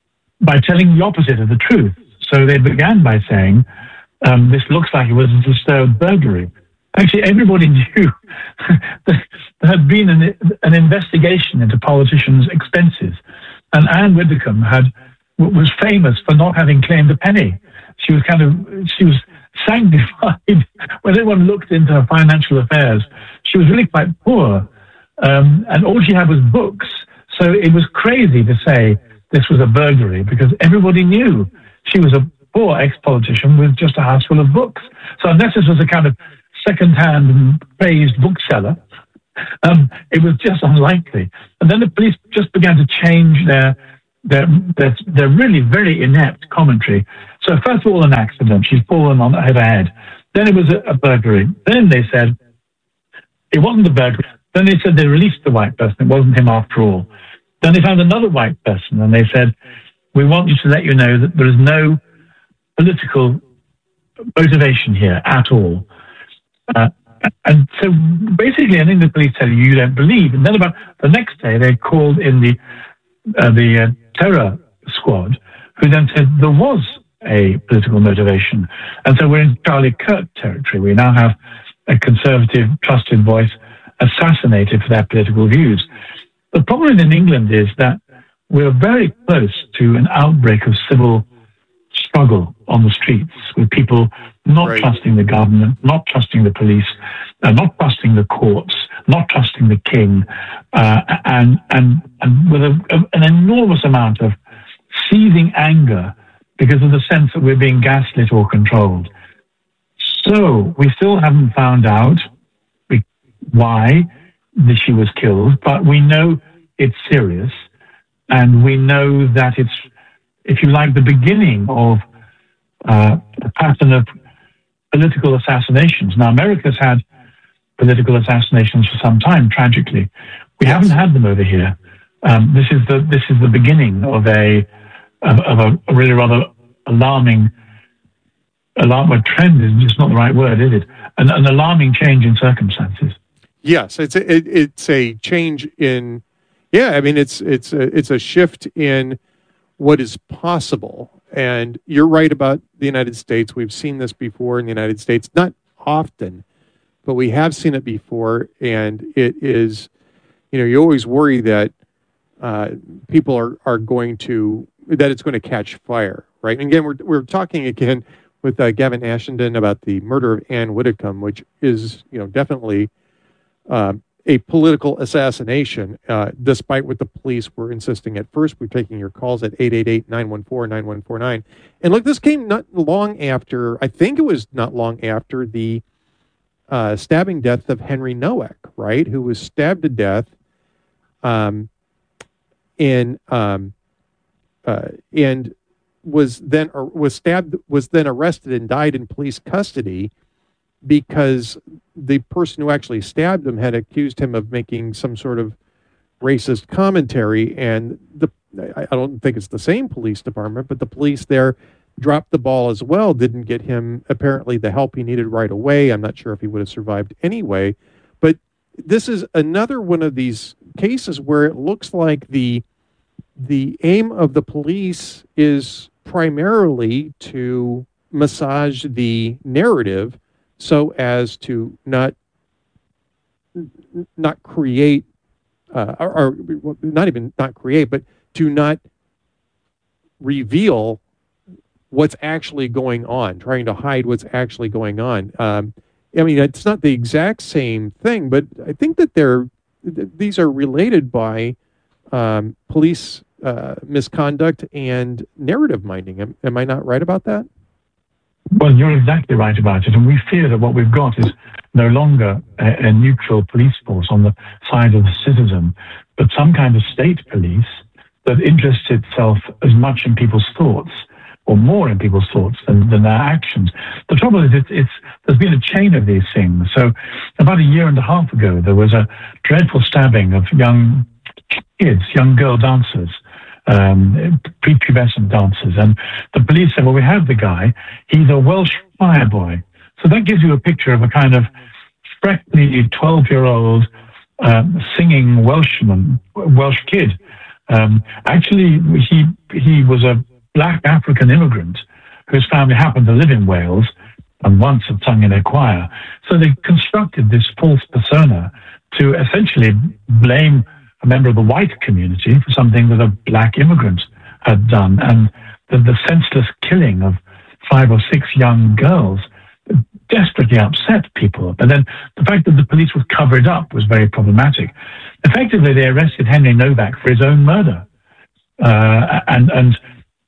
[SPEAKER 21] by telling the opposite of the truth. So they began by saying, um, this looks like it was a disturbed burglary. Actually, everybody knew that there had been an, an investigation into politicians' expenses. And Ann Widdecombe had, was famous for not having claimed a penny. She was kind of, she was sanctified. When everyone looked into her financial affairs, she was really quite poor. Um, and all she had was books. So it was crazy to say this was a burglary because everybody knew she was a poor ex-politician with just a house full of books. So unless this was a kind of second-hand praised bookseller. Um, it was just unlikely. And then the police just began to change their, their, their, their really very inept commentary. So first of all, an accident. She's fallen on her head. Then it was a, a burglary. Then they said it wasn't a burglary. Then they said they released the white person. It wasn't him after all. Then they found another white person, and they said, we want you to let you know that there is no political motivation here at all. Uh, and so basically, I think the police tell you you don't believe. And then about the next day, they called in the uh, the uh, terror squad, who then said there was a political motivation. And so we're in Charlie Kirk territory. We now have a conservative, trusted voice assassinated for their political views. The problem in England is that we're very close to an outbreak of civil struggle on the streets, with people not right. trusting the government, not trusting the police, uh, not trusting the courts, not trusting the king, uh, and, and, and with a, a, an enormous amount of seething anger because of the sense that we're being gaslit or controlled. So we still haven't found out why she was killed, but we know it's serious, and we know that it's, if you like, the beginning of uh, a pattern of political assassinations. Now, America's had political assassinations for some time, tragically. We yes. haven't had them over here. Um, this is the this is the beginning of a of, of a, a really rather alarming alarm. Well, trend is just not the right word, is it? An, an alarming change in circumstances.
[SPEAKER 11] Yes, it's a, it, it's a change in. Yeah, I mean it's it's a, it's a shift in what is possible. And you're right about the United States. We've seen this before in the United States, not often, but we have seen it before. And it is, you know, you always worry that uh, people are, are going to, that it's going to catch fire, right? And again, we're, we're talking again with uh, Gavin Ashenden about the murder of Ann Widdecombe, which is, you know, definitely uh, a political assassination, uh, despite what the police were insisting at first. We're taking your calls at eight eight eight, nine one four, nine one four nine. And look, this came not long after, I think it was not long after the uh, stabbing death of Henry Nowak, right? Who was stabbed to death um, in, um, uh, and was then, or was stabbed, was then arrested and died in police custody because the person who actually stabbed him had accused him of making some sort of racist commentary. And the I don't think it's the same police department, but the police there dropped the ball as well, didn't get him apparently the help he needed right away. I'm not sure if he would have survived anyway. But this is another one of these cases where it looks like the the aim of the police is primarily to massage the narrative so as to not not create, uh, or, or not even not create, but to not reveal what's actually going on, trying to hide what's actually going on. Um, I mean, it's not the exact same thing, but I think that they're th- these are related by um, police uh, misconduct and narrative minding. Am, am I not right about that?
[SPEAKER 21] Well, you're exactly right about it. And we fear that what we've got is no longer a, a neutral police force on the side of the citizen, but some kind of state police that interests itself as much in people's thoughts, or more in people's thoughts than, than their actions. The trouble is, it's, it's, there's been a chain of these things. So about a year and a half ago, there was a dreadful stabbing of young kids, young girl dancers, Um, prepubescent dancers. And the police said, well, we have the guy. He's a Welsh fire boy. So that gives you a picture of a kind of freckly twelve-year-old um, singing Welshman, Welsh kid. Um, actually, he he was a black African immigrant whose family happened to live in Wales and once had sung in a choir. So they constructed this false persona to essentially blame a member of the white community for something that a black immigrant had done. And the, the senseless killing of five or six young girls desperately upset people. But then the fact that the police would cover it up was very problematic. Effectively, they arrested Henry Nowak for his own murder. Uh, and, and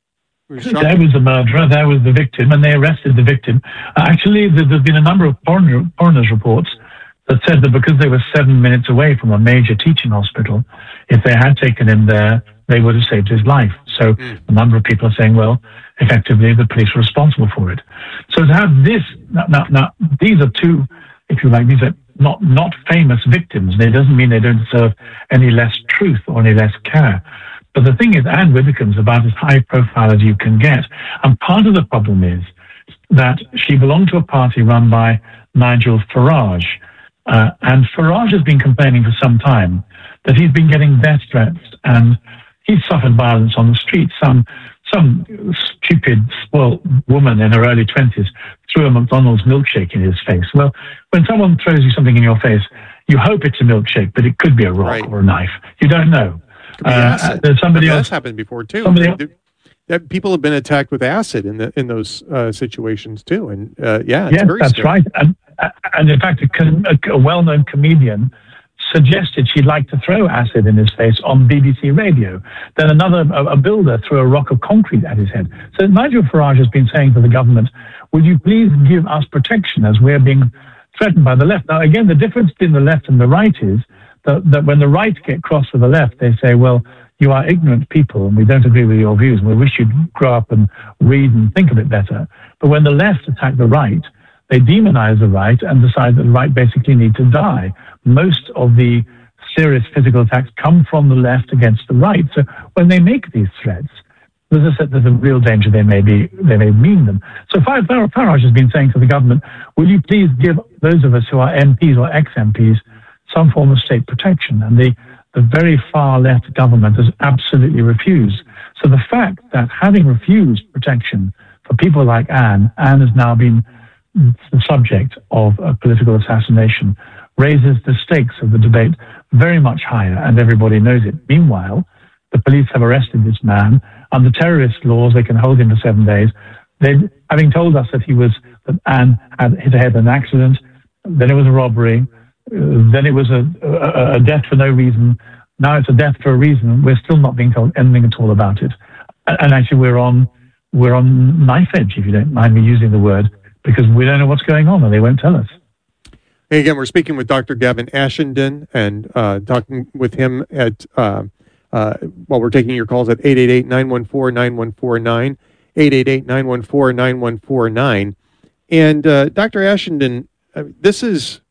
[SPEAKER 21] There was the murderer, there was the victim, and they arrested the victim. Uh, actually, there, there's been a number of coroner, coroner's reports that said that because they were seven minutes away from a major teaching hospital, if they had taken him there, they would have saved his life. So mm. a number of people are saying, well, effectively, the police were responsible for it. So to have this, now, now, now these are two, if you like, these are not, not famous victims. It doesn't mean they don't deserve any less truth or any less care. But the thing is, Anne Widdecombe's about as high profile as you can get. And part of the problem is that she belonged to a party run by Nigel Farage. Uh, and Farage has been complaining for some time that he's been getting death threats and he's suffered violence on the street. Some some stupid, spoiled woman in her early twenties threw a McDonald's milkshake in his face. Well, when someone throws you something in your face, you hope it's a milkshake, but it could be a rock right. or a knife. You don't know.
[SPEAKER 11] Uh, there's
[SPEAKER 21] somebody
[SPEAKER 11] else
[SPEAKER 21] else
[SPEAKER 11] happened before too.
[SPEAKER 21] Somebody
[SPEAKER 11] That, that people have been attacked with acid in the in those uh, situations too, and uh, yeah, it's
[SPEAKER 21] yes,
[SPEAKER 11] very
[SPEAKER 21] that's
[SPEAKER 11] scary.
[SPEAKER 21] right. And, and in fact, a, a well-known comedian suggested she'd like to throw acid in his face on B B C radio. Then another, a, a builder, threw a rock of concrete at his head. So Nigel Farage has been saying to the government, "Would you please give us protection as we're being threatened by the left?" Now, again, the difference between the left and the right is that, that when the right get cross with the left, they say, well, you are ignorant people and we don't agree with your views and we wish you'd grow up and read and think a bit better. But when the left attack the right, they demonize the right and decide that the right basically need to die. Most of the serious physical attacks come from the left against the right. So when they make these threats, there's a, there's a real danger they may be, they may mean them. So Farage has been saying to the government, will you please give those of us who are M Ps or ex-M Ps some form of state protection? And the, the very far left government has absolutely refused. So the fact that having refused protection for people like Anne, Anne has now been the subject of a political assassination, raises the stakes of the debate very much higher, and everybody knows it. Meanwhile, the police have arrested this man. Under terrorist laws, they can hold him for seven days. They, having told us that he was, that Anne had hit ahead in an accident, then it was a robbery, uh, then it was a, a, a death for no reason. Now it's a death for a reason. We're still not being told anything at all about it. And, and actually, we're on we're on knife edge, if you don't mind me using the word, because we don't know what's going on, and they won't tell us.
[SPEAKER 11] Hey, again, we're speaking with Doctor Gavin Ashenden and uh, talking with him at uh, uh, well, we're taking your calls at eight eight eight, nine one four, nine one four nine, eight eight eight, nine one four, nine one four nine. And uh, Doctor Ashenden, uh, this is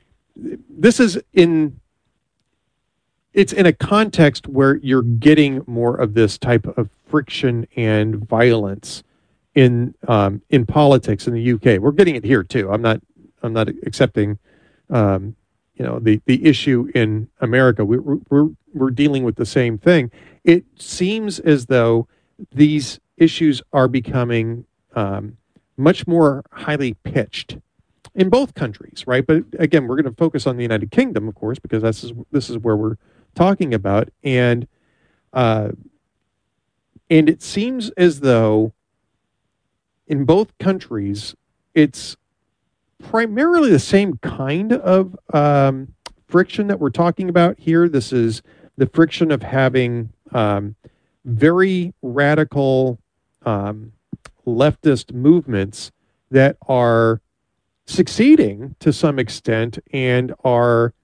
[SPEAKER 11] this is in it's in a context where you're getting more of this type of friction and violence in um, in politics in the U K. We're getting it here too. I'm not I'm not accepting um, you know the the issue in America. We, we're we're dealing with the same thing. It seems as though these issues are becoming um, much more highly pitched in both countries, right? But again, we're going to focus on the United Kingdom, of course, because this is this is where we're talking about, and uh, and it seems as though in both countries, it's primarily the same kind of um, friction that we're talking about here. This is the friction of having um, very radical um, leftist movements that are succeeding to some extent and are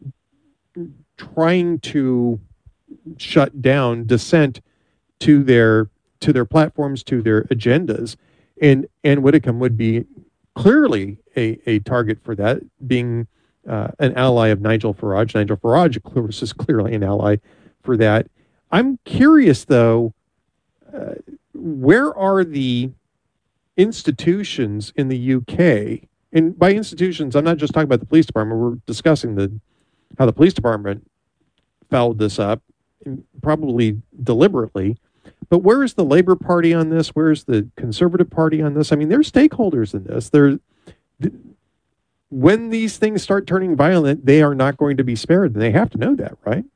[SPEAKER 11] trying to shut down dissent to their to their platforms, to their agendas. And Anne Widdecombe would be clearly a, a target for that, being uh, an ally of Nigel Farage. Nigel Farage, of course, is clearly an ally for that. I'm curious, though, uh, where are the institutions in the U K? And by institutions, I'm not just talking about the police department. We're discussing the how the police department fouled this up, probably deliberately. But where is the Labour Party on this? Where is the Conservative Party on this? I mean, they're stakeholders in this. They're, th- when these things start turning violent, they are not going to be spared. And they have to know that, right?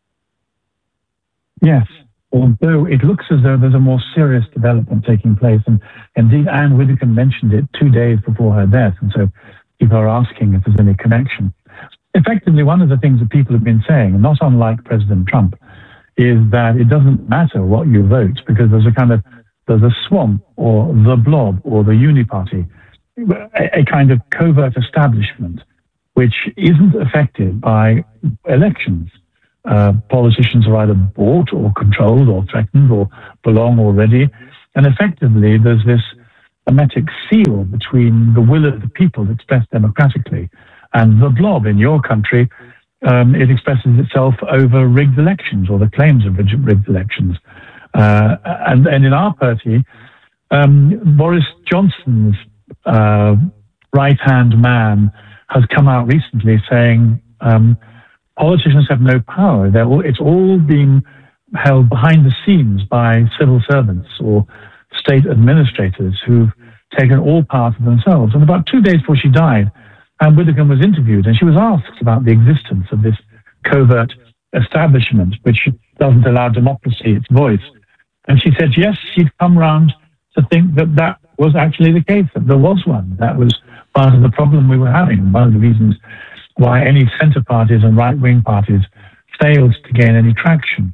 [SPEAKER 21] Yes. Although it looks as though there's a more serious development taking place. And indeed, Anne Widdecombe mentioned it two days before her death. And so people are asking if there's any connection. Effectively, one of the things that people have been saying, and not unlike President Trump, is that it doesn't matter what you vote, because there's a kind of there's a swamp or the blob or the Uniparty, a, a kind of covert establishment which isn't affected by elections. Uh, politicians are either bought or controlled or threatened or belong already. And effectively, there's this hermetic seal between the will of the people expressed democratically and the blob. In your country, um, it expresses itself over rigged elections or the claims of rigged elections. Uh, and, and in our party, um, Boris Johnson's uh, right-hand man has come out recently saying um, politicians have no power. They're all, it's all being held behind the scenes by civil servants or state administrators who've taken all power to themselves. And about two days before she died, Anne Widdecombe was interviewed, and she was asked about the existence of this covert establishment, which doesn't allow democracy its voice. And she said, yes, she'd come round to think that that was actually the case, that there was one. That was part of the problem we were having, one of the reasons why any centre parties and right-wing parties failed to gain any traction.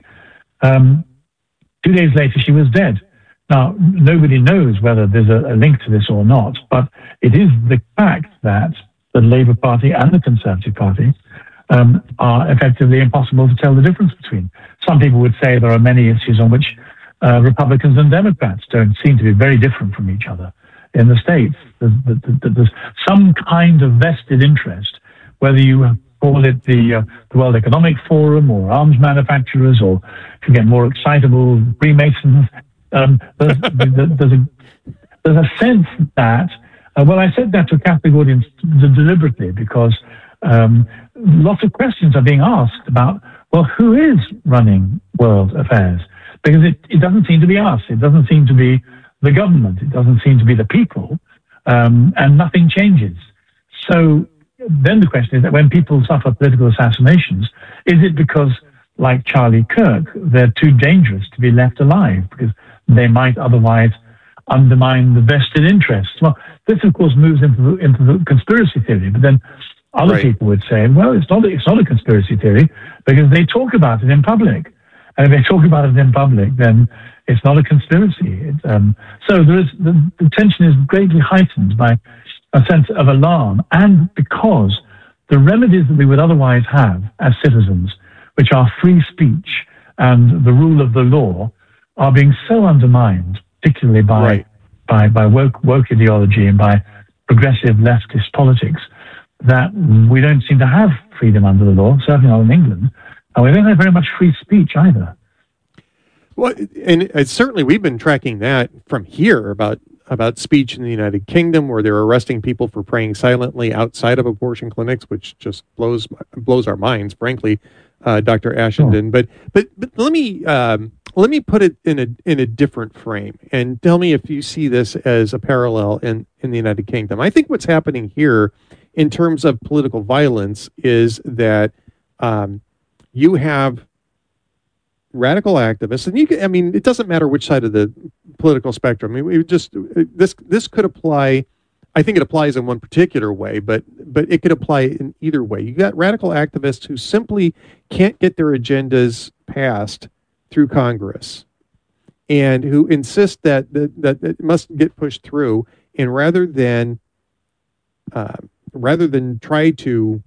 [SPEAKER 21] Um, two days later, she was dead. Now, nobody knows whether there's a, a link to this or not, but it is the fact that the Labour Party and the Conservative Party um, are effectively impossible to tell the difference between. Some people would say there are many issues on which uh, Republicans and Democrats don't seem to be very different from each other. In the States, there's, there's some kind of vested interest, whether you call it the, uh, the World Economic Forum or arms manufacturers, or if you get more excitable, Freemasons. Um, there's, there's, a, there's a sense that, uh, well, I said that to a Catholic audience deliberately because um, lots of questions are being asked about, well, who is running world affairs? Because it, it doesn't seem to be us. It doesn't seem to be the government. It doesn't seem to be the people. Um, and nothing changes. So then the question is that when people suffer political assassinations, is it because, like Charlie Kirk, they're too dangerous to be left alive because they might otherwise undermine the vested interests? Well, this, of course, moves into the, into the conspiracy theory, but then other right. people would say, well, it's not, it's not a conspiracy theory because they talk about it in public. And if they talk about it in public, then it's not a conspiracy. It, um, so there is, the, the tension is greatly heightened by a sense of alarm, and because the remedies that we would otherwise have as citizens, which are free speech and the rule of the law, are being so undermined, particularly by right. by, by woke, woke ideology and by progressive leftist politics, that we don't seem to have freedom under the law, certainly not in England. And we don't have very much free speech either.
[SPEAKER 11] Well, and it's certainly we've been tracking that from here about about speech in the United Kingdom, where they're arresting people for praying silently outside of abortion clinics, which just blows blows our minds, frankly, uh, Doctor Ashenden. Oh. But but but let me um, let me put it in a in a different frame, and tell me if you see this as a parallel in in the United Kingdom. I think what's happening here, in terms of political violence, is that um, you have radical activists, and you can, I mean, it doesn't matter which side of the political spectrum. I mean, we just this this could apply. I think it applies in one particular way, but but it could apply in either way. You got radical activists who simply can't get their agendas passed through Congress, and who insist that that, that it must get pushed through, and rather than uh, rather than try to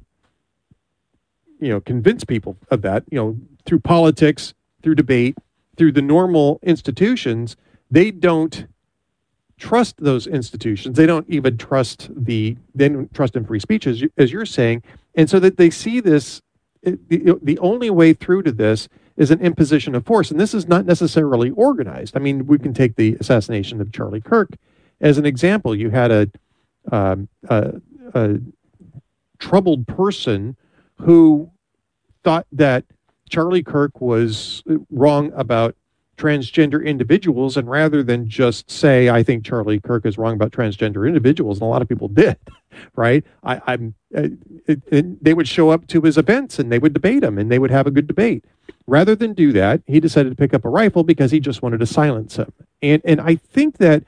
[SPEAKER 11] you know convince people of that, you know, through politics, through debate, through the normal institutions, they don't trust those institutions. They don't even trust the, they don't trust in free speech, as, you, as you're saying. And so that they see this, it, the, the only way through to this is an imposition of force. And this is not necessarily organized. I mean, we can take the assassination of Charlie Kirk as an example. You had a, um, a, a troubled person who thought that Charlie Kirk was wrong about transgender individuals, and rather than just say, I think Charlie Kirk is wrong about transgender individuals, and a lot of people did, right? I, I'm, uh, it, it, they would show up to his events and they would debate him and they would have a good debate. Rather than do that, he decided to pick up a rifle because he just wanted to silence him. And and I think that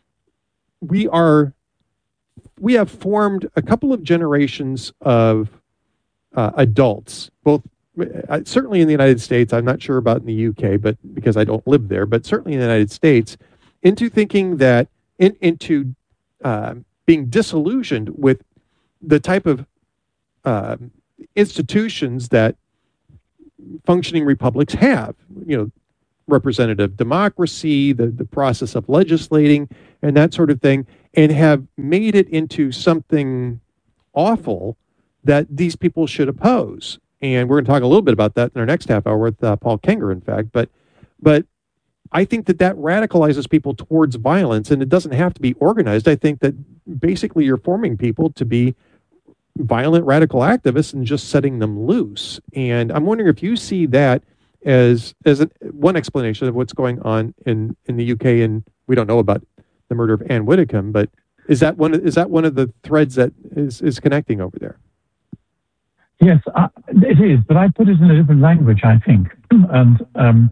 [SPEAKER 11] we are, we have formed a couple of generations of uh, adults, both Uh, certainly in the United States. I'm not sure about in the U K, but because I don't live there, but certainly in the United States, into thinking that, in, into uh, being disillusioned with the type of uh, institutions that functioning republics have, you know, representative democracy, the, the process of legislating, and that sort of thing, and have made it into something awful that these people should oppose. And we're going to talk a little bit about that in our next half hour with uh, Paul Kenger, in fact. But, but I think that that radicalizes people towards violence, and it doesn't have to be organized. I think that basically you're forming people to be violent radical activists and just setting them loose. And I'm wondering if you see that as as an, one explanation of what's going on in, in the U K, and we don't know about the murder of Anne Widdecombe, but is that one is that one of the threads that is, is connecting over there?
[SPEAKER 21] Yes, uh, it is, but I put it in a different language, I think. And um,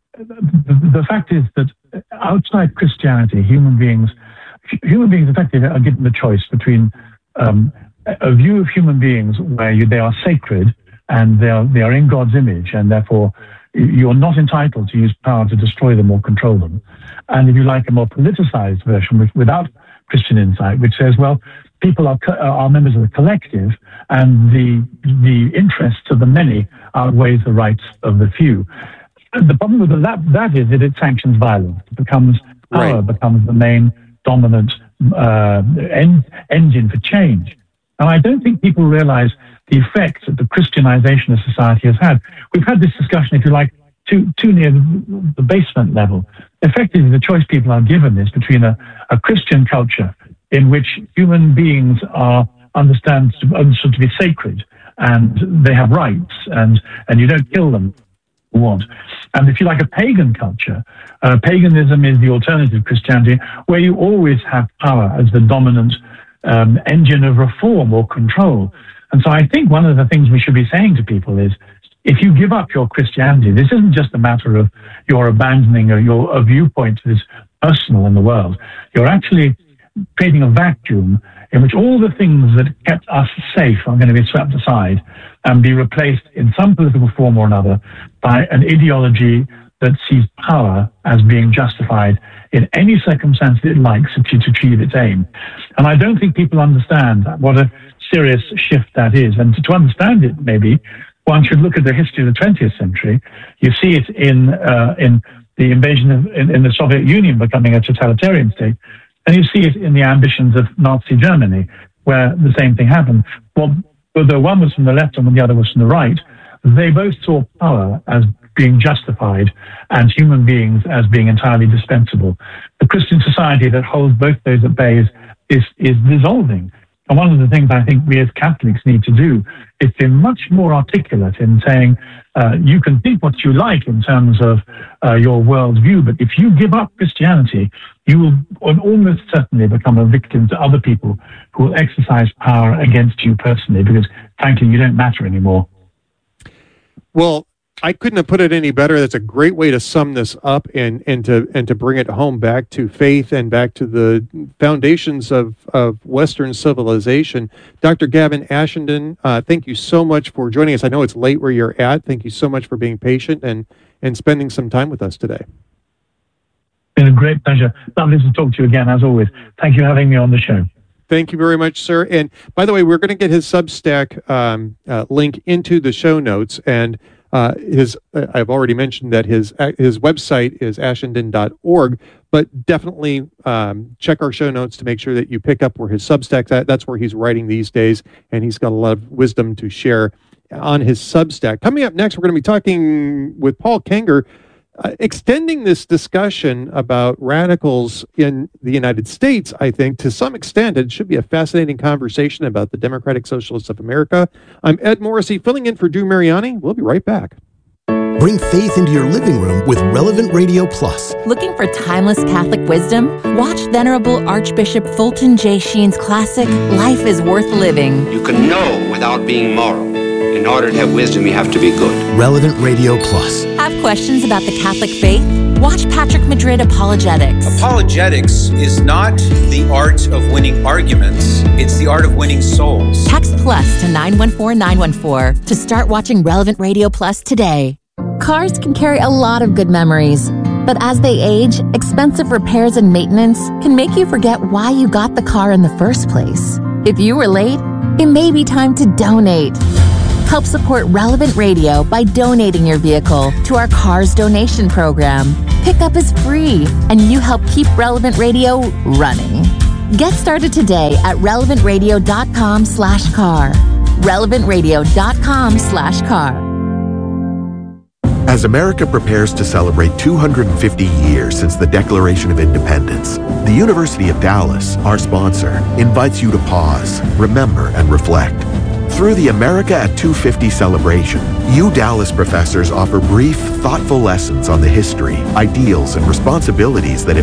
[SPEAKER 21] the, the fact is that outside Christianity, human beings, human beings effectively are given the choice between um, a view of human beings where you, they are sacred and they are, they are in God's image, and therefore you're not entitled to use power to destroy them or control them. And if you like, a more politicized version with, without Christian insight, which says, well, people are, are members of the collective, and the, the interests of the many outweighs the rights of the few. And the problem with that, that is that it sanctions violence. It becomes, power right. becomes the main dominant uh, en- engine for change. And I don't think people realize the effect that the Christianization of society has had. We've had this discussion, if you like, too, too near the, the basement level. Effectively, the choice people are given is between a, a Christian culture in which human beings are understood to, understood to be sacred, and they have rights, and, and you don't kill them if you want. And if you like, a pagan culture, uh, paganism is the alternative Christianity, where you always have power as the dominant Um, engine of reform or control. And so I think one of the things we should be saying to people is, if you give up your Christianity, this isn't just a matter of your abandoning or your a viewpoint that is personal in the world. You're actually creating a vacuum in which all the things that kept us safe are going to be swept aside and be replaced in some political form or another by an ideology that sees power as being justified in any circumstance it likes to achieve its aim. And I don't think people understand what a serious shift that is. And to, to understand it, maybe, one should look at the history of the twentieth century. You see it in uh, in the invasion of in, in the Soviet Union becoming a totalitarian state, and you see it in the ambitions of Nazi Germany, where the same thing happened. Well, although one was from the left and the other was from the right, they both saw power as being justified and human beings as being entirely dispensable. The Christian society that holds both those at bay is, is, is dissolving. And one of the things I think we as Catholics need to do is be much more articulate in saying, uh, you can think what you like in terms of uh, your worldview, but if you give up Christianity, you will almost certainly become a victim to other people who will exercise power against you personally, because frankly, you don't matter anymore.
[SPEAKER 11] Well, I couldn't have put it any better. That's a great way to sum this up and, and to and to bring it home back to faith and back to the foundations of, of Western civilization. Doctor Gavin Ashenden, uh, thank you so much for joining us. I know it's late where you're at. Thank you so much for being patient and, and spending some time with us today.
[SPEAKER 21] It's been a great pleasure. Lovely to talk to you again, as always. Thank you for having me on the show.
[SPEAKER 11] Thank you very much, sir. And by the way, we're going to get his Substack um, uh, link into the show notes. And Uh, his, uh, I've already mentioned that his uh, his website is ashenden dot org, but definitely um, check our show notes to make sure that you pick up where his Substack's at. That's where he's writing these days, and he's got a lot of wisdom to share on his Substack. Coming up next, we're going to be talking with Paul Kenger, uh, extending this discussion about radicals in the United States. I think to some extent it should be a fascinating conversation about the Democratic Socialists of America. I'm Ed Morrissey, filling in for Drew Mariani. We'll be right back.
[SPEAKER 7] Bring faith into your living room with Relevant Radio Plus.
[SPEAKER 1] Looking for timeless Catholic wisdom? Watch Venerable Archbishop Fulton J. Sheen's classic, Life is Worth Living.
[SPEAKER 22] You can know without being moral. In order to have wisdom, you have to be good.
[SPEAKER 7] Relevant Radio Plus.
[SPEAKER 1] Have questions about the Catholic faith? Watch Patrick Madrid Apologetics.
[SPEAKER 23] Apologetics is not the art of winning arguments. It's the art of winning souls.
[SPEAKER 1] Text plus to nine one four nine one four to start watching Relevant Radio Plus today. Cars can carry a lot of good memories, But as they age, expensive repairs and maintenance can make you forget why you got the car in the first place. If you were late, it may be time to donate. Help support Relevant Radio by donating your vehicle to our Cars Donation Program. Pickup is free, and you help keep Relevant Radio running. Get started today at relevant radio dot com slash car. relevant radio dot com slash car.
[SPEAKER 14] As America prepares to celebrate two hundred fifty years since the Declaration of Independence, the University of Dallas, our sponsor, invites you to pause, remember, and reflect. Through the America at two fifty celebration, you Dallas professors offer brief, thoughtful lessons on the history, ideals, and responsibilities that have